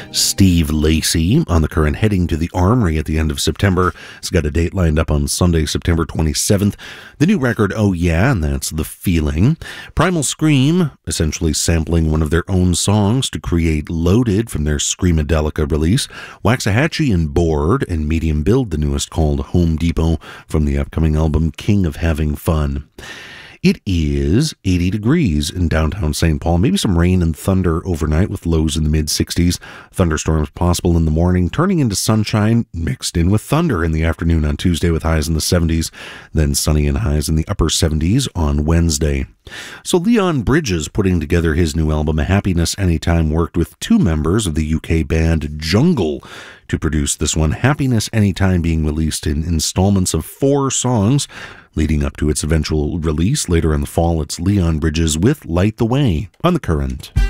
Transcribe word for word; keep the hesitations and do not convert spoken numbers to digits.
Steve Lacy on The Current, heading to the Armory at the end of September. It's got a date lined up on Sunday, September twenty-seventh. The new record, Oh Yeah, and that's The Feeling. Primal Scream, essentially sampling one of their own songs to create Loaded from their Screamadelica release. Waxahachie and Bored, and Medium Build, the newest, called Home Depot, from the upcoming album King of Having Fun. It is eighty degrees in downtown Saint Paul. Maybe some rain and thunder overnight with lows in the mid sixties. Thunderstorms possible in the morning, turning into sunshine mixed in with thunder in the afternoon on Tuesday with highs in the seventies. Then sunny and highs in the upper seventies on Wednesday. So Leon Bridges, putting together his new album, Happiness Anytime, worked with two members of the U K band Jungle to produce this one. Happiness Anytime being released in installments of four songs, leading up to its eventual release later in the fall. It's Leon Bridges with Light the Way on The Current.